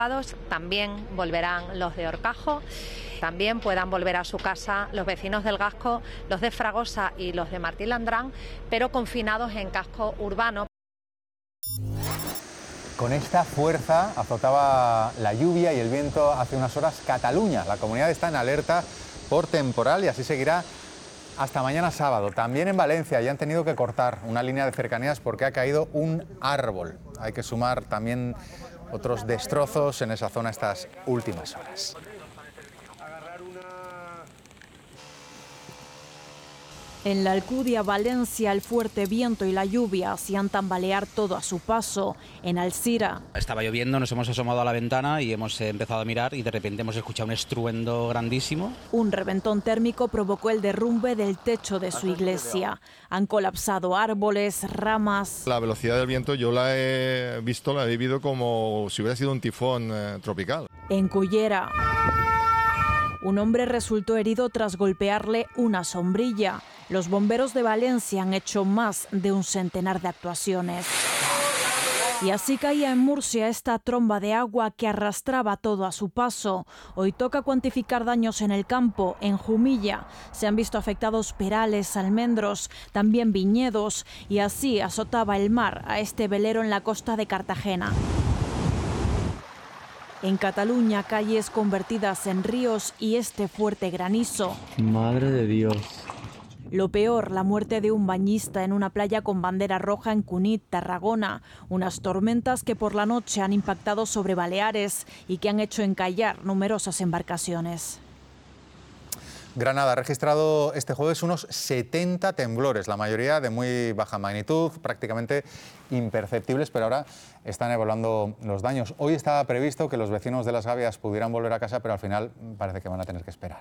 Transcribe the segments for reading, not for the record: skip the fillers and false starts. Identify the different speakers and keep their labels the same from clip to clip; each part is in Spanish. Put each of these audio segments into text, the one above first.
Speaker 1: También volverán los de Horcajo, también puedan volver a su casa los vecinos del Gasco, los de Fragosa y los de Martí Landrán, pero confinados en casco urbano.
Speaker 2: Con esta fuerza azotaba la lluvia y el viento hace unas horas Cataluña. La comunidad está en alerta por temporal y así seguirá hasta mañana sábado. También en Valencia ya han tenido que cortar una línea de cercanías porque ha caído un árbol. Hay que sumar también otros destrozos en esa zona estas últimas horas.
Speaker 3: En la Alcudia, Valencia, el fuerte viento y la lluvia hacían tambalear todo a su paso. En Alzira
Speaker 4: estaba lloviendo, nos hemos asomado a la ventana y hemos empezado a mirar y de repente hemos escuchado un estruendo grandísimo.
Speaker 3: Un reventón térmico provocó el derrumbe del techo de su iglesia. Han colapsado árboles, ramas.
Speaker 5: La velocidad del viento yo la he vivido como si hubiera sido un tifón tropical.
Speaker 3: En Cullera, un hombre resultó herido tras golpearle una sombrilla. Los bomberos de Valencia han hecho más de un centenar de actuaciones. Y así caía en Murcia esta tromba de agua que arrastraba todo a su paso. Hoy toca cuantificar daños en el campo. En Jumilla se han visto afectados perales, almendros, también viñedos. Y así azotaba el mar a este velero en la costa de Cartagena. En Cataluña, calles convertidas en ríos y este fuerte granizo.
Speaker 6: Madre de Dios.
Speaker 3: Lo peor, la muerte de un bañista en una playa con bandera roja en Cunit, Tarragona. Unas tormentas que por la noche han impactado sobre Baleares y que han hecho encallar numerosas embarcaciones.
Speaker 2: Granada ha registrado este jueves unos 70 temblores, la mayoría de muy baja magnitud, prácticamente imperceptibles, pero ahora están evaluando los daños. Hoy estaba previsto que los vecinos de Las Gavias pudieran volver a casa, pero al final parece que van a tener que esperar.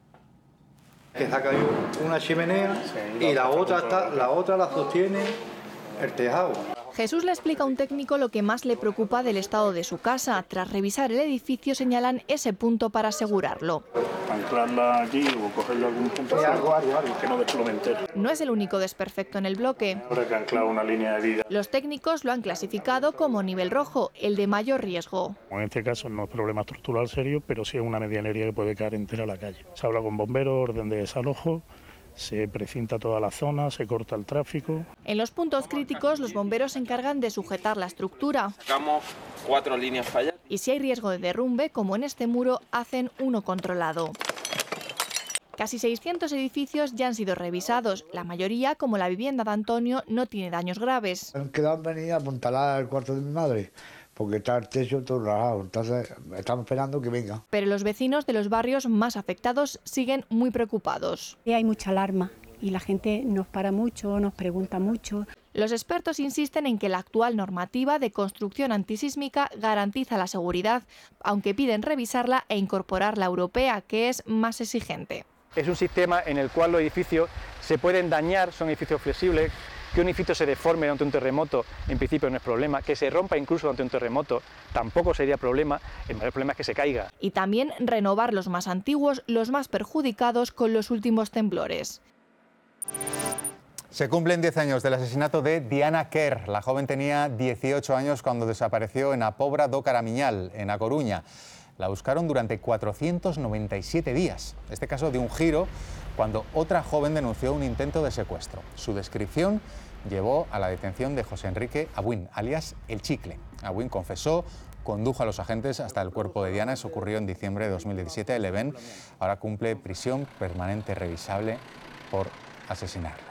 Speaker 7: Que se ha caído una chimenea y la otra la sostiene el tejado.
Speaker 8: Jesús le explica a un técnico lo que más le preocupa del estado de su casa. Tras revisar el edificio señalan ese punto para asegurarlo.
Speaker 9: Anclarla allí o cogerlo a algún punto que no desplome entero.
Speaker 8: No es el único desperfecto en el bloque.
Speaker 9: Ahora que anclado una línea de vida.
Speaker 8: Los técnicos lo han clasificado como nivel rojo, el de mayor riesgo.
Speaker 9: En este caso no es problema estructural serio, pero sí es una medianería que puede caer entera a la calle. Se habla con bomberos, orden de desalojo. Se precinta toda la zona, se corta el tráfico.
Speaker 8: En los puntos críticos, los bomberos se encargan de sujetar la estructura.
Speaker 10: Sacamos 4 líneas falladas.
Speaker 8: Y si hay riesgo de derrumbe, como en este muro, hacen uno controlado. Casi 600 edificios ya han sido revisados. La mayoría, como la vivienda de Antonio, no tiene daños graves.
Speaker 11: Han quedado en venir a apuntalar el cuarto de mi madre, porque está el techo todo rajado, entonces estamos esperando que venga.
Speaker 8: Pero los vecinos de los barrios más afectados siguen muy preocupados.
Speaker 12: Hay mucha alarma y la gente nos para mucho, nos pregunta mucho.
Speaker 8: Los expertos insisten en que la actual normativa de construcción antisísmica garantiza la seguridad, aunque piden revisarla e incorporar la europea, que es más exigente.
Speaker 13: Es un sistema en el cual los edificios se pueden dañar, son edificios flexibles. Que un edificio se deforme ante un terremoto, en principio no es problema. Que se rompa incluso ante un terremoto, tampoco sería problema. El mayor problema es que se caiga.
Speaker 8: Y también renovar los más antiguos, los más perjudicados con los últimos temblores.
Speaker 2: Se cumplen 10 años del asesinato de Diana Quer. La joven tenía 18 años cuando desapareció en A Pobra do Caramiñal, en A Coruña. La buscaron durante 497 días. Este caso dio un giro cuando otra joven denunció un intento de secuestro. Su descripción llevó a la detención de José Enrique Abuin, alias El Chicle. Abuin confesó, condujo a los agentes hasta el cuerpo de Diana. Eso ocurrió en diciembre de 2017. El Eben ahora cumple prisión permanente revisable por asesinarla.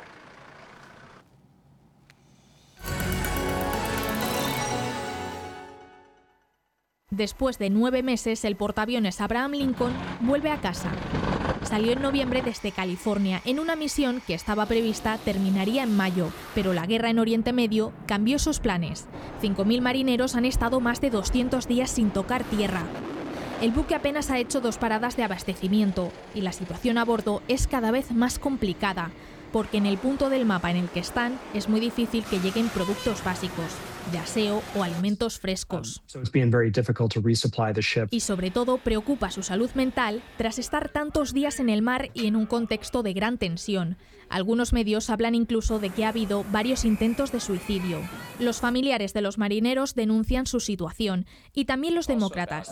Speaker 14: Después de 9 meses, el portaaviones Abraham Lincoln vuelve a casa. Salió en noviembre desde California en una misión que estaba prevista terminaría en mayo, pero la guerra en Oriente Medio cambió sus planes. 5.000 marineros han estado más de 200 días sin tocar tierra. El buque apenas ha hecho 2 paradas de abastecimiento y la situación a bordo es cada vez más complicada, porque en el punto del mapa en el que están es muy difícil que lleguen productos básicos. de aseo o alimentos frescos. Y sobre todo preocupa su salud mental tras estar tantos días en el mar y en un contexto de gran tensión. Algunos medios hablan incluso de que ha habido varios intentos de suicidio. Los familiares de los marineros denuncian su situación y también los demócratas.